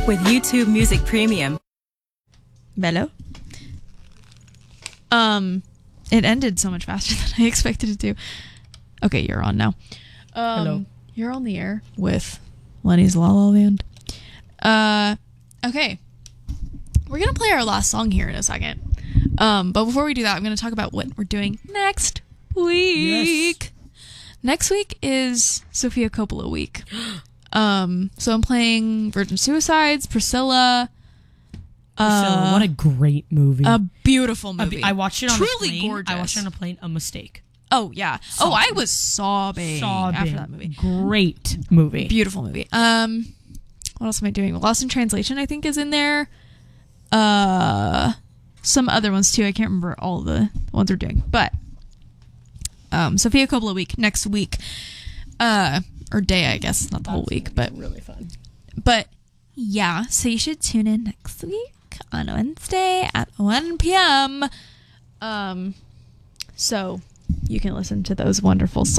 with YouTube Music Premium. Bello. It ended so much faster than I expected it to. Okay, you're on now. Hello. You're on the air with Lenny's La La Land. Okay. We're going to play our last song here in a second. But before we do that, I'm going to talk about what we're doing next week. Yes. Next week is Sofia Coppola week. So I'm playing Virgin Suicides, Priscilla. Priscilla, what a great movie. A beautiful movie. I watched it on Truly a plane. gorgeous. I watched it on a plane. A mistake. Oh, yeah. Sobbing. Oh, I was sobbing after that movie. Great movie. Beautiful movie. What else am I doing? Lost in Translation, I think, is in there. Some other ones, too. I can't remember all the ones we're doing. But Sofia Coppola week, next week. Or day, I guess. Not the whole week, but really fun. But, yeah. So you should tune in next week on Wednesday at 1 p.m. So you can listen to those wonderful songs.